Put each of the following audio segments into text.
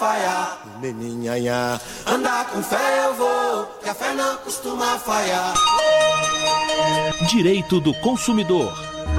Meninhanha, andar com fé eu vou, que a fé não costuma falhar. Direito do consumidor.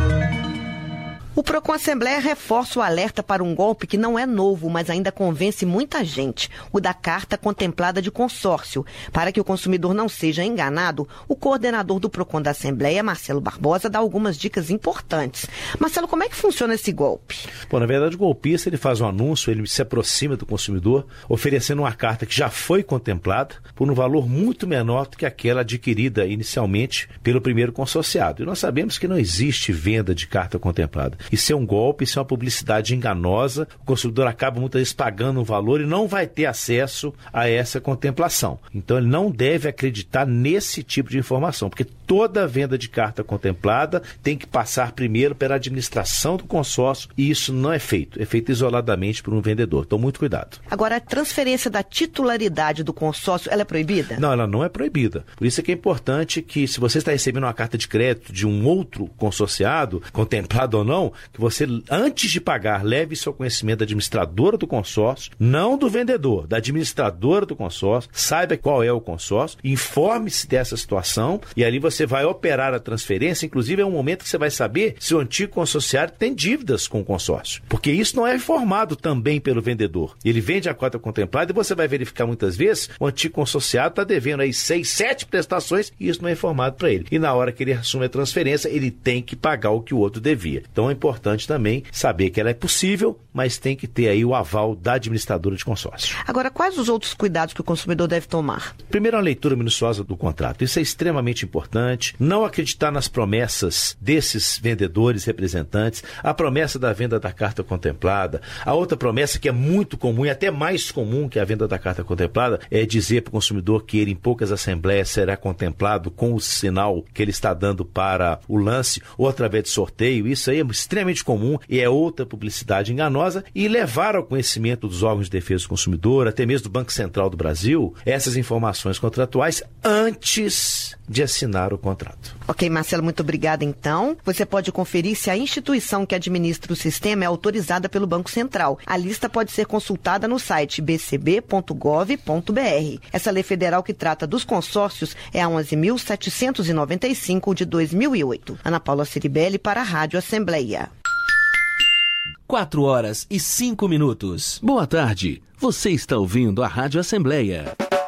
O Procon Assembleia reforça o alerta para um golpe que não é novo, mas ainda convence muita gente, o da carta contemplada de consórcio. Para que o consumidor não seja enganado, o coordenador do Procon da Assembleia, Marcelo Barbosa, dá algumas dicas importantes. Marcelo, como é que funciona esse golpe? Bom, na verdade, o golpista ele faz um anúncio, ele se aproxima do consumidor, oferecendo uma carta que já foi contemplada por um valor muito menor do que aquela adquirida inicialmente pelo primeiro consorciado. E nós sabemos que não existe venda de carta contemplada. Isso é um golpe, isso é uma publicidade enganosa. O consumidor acaba muitas vezes pagando um valor e não vai ter acesso a essa contemplação. Então ele não deve acreditar nesse tipo de informação, porque toda venda de carta contemplada tem que passar primeiro pela administração do consórcio e isso não é feito isoladamente por um vendedor. Então muito cuidado. Agora, a transferência da titularidade do consórcio, ela é proibida? Não, ela não é proibida. Por isso é que é importante que, se você está recebendo uma carta de crédito de um outro consorciado, contemplado ou não, que você, antes de pagar, leve isso ao conhecimento da administradora do consórcio, não do vendedor, da administradora do consórcio, saiba qual é o consórcio, informe-se dessa situação e ali você vai operar a transferência. Inclusive é um momento que você vai saber se o antigo consorciário tem dívidas com o consórcio, porque isso não é informado também pelo vendedor. Ele vende a cota contemplada e você vai verificar muitas vezes o antigo consorciado está devendo aí 6, 7 prestações e isso não é informado para ele. E na hora que ele assume a transferência, ele tem que pagar o que o outro devia. Então é importante também saber que ela é possível, mas tem que ter aí o aval da administradora de consórcio. Agora, quais os outros cuidados que o consumidor deve tomar? Primeiro, a leitura minuciosa do contrato. Isso é extremamente importante. Não acreditar nas promessas desses vendedores representantes. A promessa da venda da carta contemplada. A outra promessa que é muito comum e até mais comum que a venda da carta contemplada é dizer para o consumidor que ele em poucas assembleias será contemplado com o sinal que ele está dando para o lance ou através de sorteio. Isso aí é extremamente comum e é outra publicidade enganosa, e levar ao conhecimento dos órgãos de defesa do consumidor, até mesmo do Banco Central do Brasil, essas informações contratuais antes de assinar o contrato. Ok, Marcelo, muito obrigada então. Você pode conferir se a instituição que administra o sistema é autorizada pelo Banco Central. A lista pode ser consultada no site bcb.gov.br. Essa lei federal que trata dos consórcios é a 11.795 de 2008. Ana Paula Ciribelli para a Rádio Assembleia. 4h05. Boa tarde. Você está ouvindo a Rádio Assembleia.